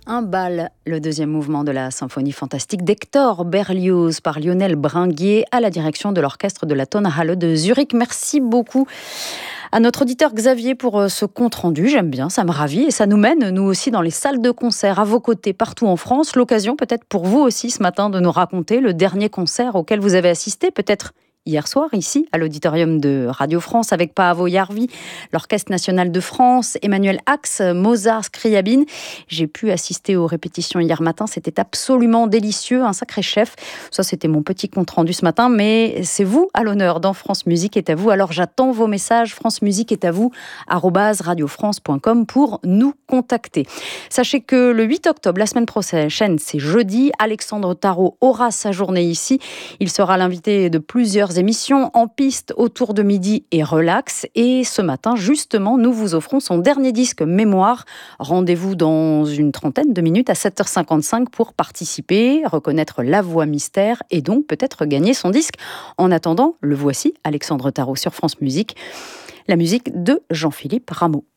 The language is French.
Un bal, le deuxième mouvement de la symphonie fantastique d'Hector Berlioz par Lionel Bringuier à la direction de l'orchestre de la Tonhalle de Zurich. Merci beaucoup à notre auditeur Xavier pour ce compte-rendu. J'aime bien, ça me ravit et ça nous mène, nous aussi, dans les salles de concert à vos côtés partout en France. L'occasion peut-être pour vous aussi ce matin de nous raconter le dernier concert auquel vous avez assisté, peut-être hier soir, ici, à l'auditorium de Radio France, avec Paavo Järvi, l'Orchestre national de France, Emmanuel Ax, Mozart, Scriabine. J'ai pu assister aux répétitions hier matin. C'était absolument délicieux, un sacré chef. Ça, c'était mon petit compte-rendu ce matin, mais c'est vous à l'honneur dans France Musique est à vous. Alors, j'attends vos messages. France Musique est à vous, @radiofrance.com pour nous contacter. Sachez que le 8 octobre, la semaine prochaine, c'est jeudi, Alexandre Tarot aura sa journée ici. Il sera l'invité de plusieurs émissions en piste autour de midi et relax. Et ce matin, justement, nous vous offrons son dernier disque Mémoire. Rendez-vous dans une trentaine de minutes à 7h55 pour participer, reconnaître la voix mystère et donc peut-être gagner son disque. En attendant, le voici, Alexandre Tarot sur France Musique, la musique de Jean-Philippe Rameau.